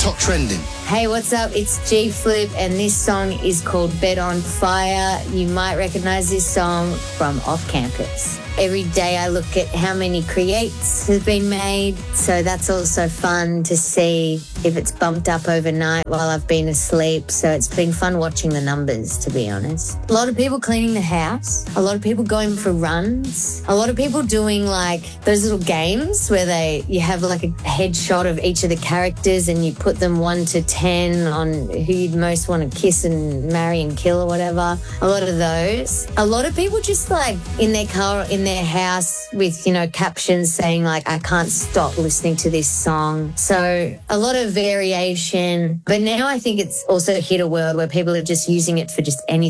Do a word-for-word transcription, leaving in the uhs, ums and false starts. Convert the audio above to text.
top trending. Hey, what's up? It's G Flip, and this song is called Bed on Fire. You might recognize this song from Off Campus. Every day I look at how many creates have been made, so that's also fun to see if it's bumped up overnight while I've been asleep. So it's been fun watching the numbers, to be honest. A lot of people cleaning the house, a lot of people going for runs, a lot of people doing like those little games where they you have like a headshot of each of the characters and you put them one to ten on who you'd most want to kiss and marry and kill or whatever. A lot of those. A lot of people just like in their car or in their house with, you know, captions saying like, I can't stop listening to this song. So a lot of variation. But now I think it's also hit a world where people are just using it for just anything.